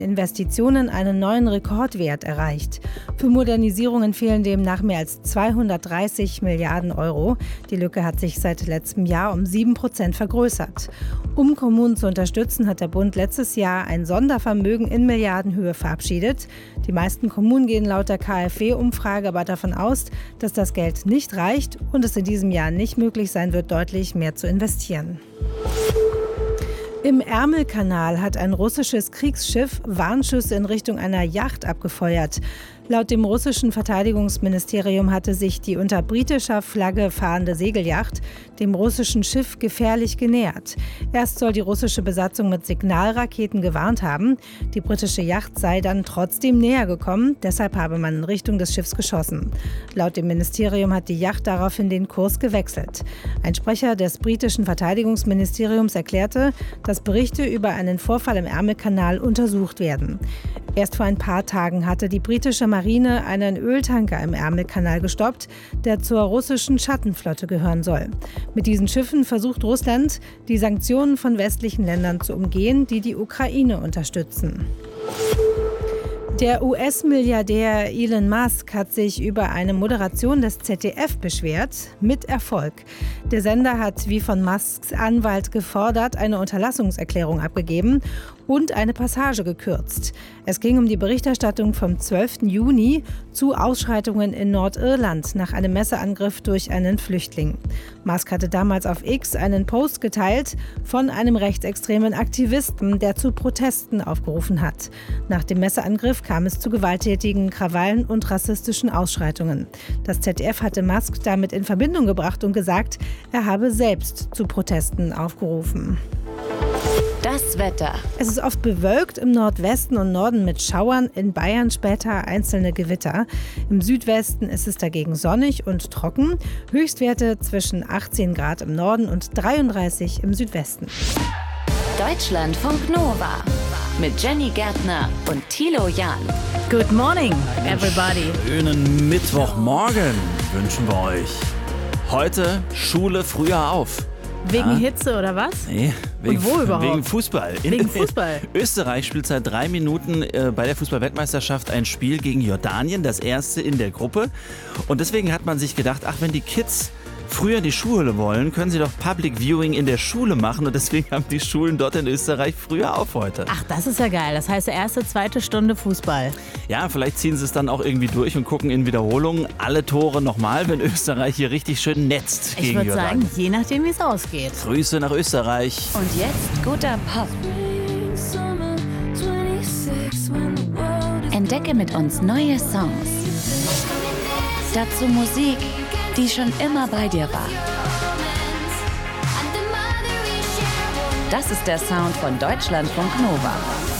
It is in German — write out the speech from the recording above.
Investitionen einen neuen Rekordwert erreicht. Für Modernisierungen fehlen demnach mehr als 230 Milliarden Euro. Die Lücke hat sich seit letztem Jahr um 7% vergrößert. Um Kommunen zu unterstützen, hat der Bund letztes Jahr ein Sondervermögen in Milliardenhöhe verabschiedet. Die meisten Kommunen gehen laut der KfW-Umfrage aber davon aus, dass das Geld nicht reicht und es in diesem Jahr nicht möglich sein wird, deutlich mehr zu investieren. Im Ärmelkanal hat ein russisches Kriegsschiff Warnschüsse in Richtung einer Yacht abgefeuert. Laut dem russischen Verteidigungsministerium hatte sich die unter britischer Flagge fahrende Segelyacht dem russischen Schiff gefährlich genähert. Erst soll die russische Besatzung mit Signalraketen gewarnt haben. Die britische Yacht sei dann trotzdem näher gekommen, deshalb habe man in Richtung des Schiffs geschossen. Laut dem Ministerium hat die Yacht daraufhin den Kurs gewechselt. Ein Sprecher des britischen Verteidigungsministeriums erklärte, dass Berichte über einen Vorfall im Ärmelkanal untersucht werden. Erst vor ein paar Tagen hatte die britische Marine einen Öltanker im Ärmelkanal gestoppt, der zur russischen Schattenflotte gehören soll. Mit diesen Schiffen versucht Russland, die Sanktionen von westlichen Ländern zu umgehen, die die Ukraine unterstützen. Der US-Milliardär Elon Musk hat sich über eine Moderation des ZDF beschwert, mit Erfolg. Der Sender hat, wie von Musks Anwalt gefordert, eine Unterlassungserklärung abgegeben und eine Passage gekürzt. Es ging um die Berichterstattung vom 12. Juni zu Ausschreitungen in Nordirland nach einem Messerangriff durch einen Flüchtling. Musk hatte damals auf X einen Post geteilt von einem rechtsextremen Aktivisten, der zu Protesten aufgerufen hat. Nach dem Messerangriff kam es zu gewalttätigen Krawallen und rassistischen Ausschreitungen. Das ZDF hatte Musk damit in Verbindung gebracht und gesagt, er habe selbst zu Protesten aufgerufen. Das Wetter. Es ist oft bewölkt im Nordwesten und Norden mit Schauern, in Bayern später einzelne Gewitter. Im Südwesten ist es dagegen sonnig und trocken. Höchstwerte zwischen 18 Grad im Norden und 33 im Südwesten. Deutschlandfunk Nova mit Jenny Gärtner und Thilo Jahn. Good morning, everybody. Schönen Mittwochmorgen wünschen wir euch. Heute Schule früher auf. Wegen Hitze oder was? Nee, und wo überhaupt? Wegen Fußball. Wegen Fußball. Österreich spielt seit 3 Minuten bei der Fußball-Weltmeisterschaft ein Spiel gegen Jordanien, das erste in der Gruppe. Und deswegen hat man sich gedacht, ach, wenn die Kids früher in die Schule wollen, können sie doch Public Viewing in der Schule machen. Und deswegen haben die Schulen dort in Österreich früher auf heute. Ach, das ist ja geil. Das heißt, erste, zweite Stunde Fußball. Ja, vielleicht ziehen sie es dann auch irgendwie durch und gucken in Wiederholungen alle Tore nochmal, wenn Österreich hier richtig schön netzt gegen Jordanien. Ich würde sagen, je nachdem, wie es ausgeht. Grüße nach Österreich. Und jetzt guter Pop. Entdecke mit uns neue Songs. Dazu Musik, die schon immer bei dir war. Das ist der Sound von Deutschlandfunk Nova.